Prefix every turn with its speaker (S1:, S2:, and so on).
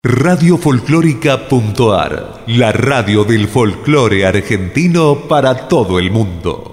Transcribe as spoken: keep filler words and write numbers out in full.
S1: radio folclórica punto a r, la radio del folclore argentino para todo el mundo.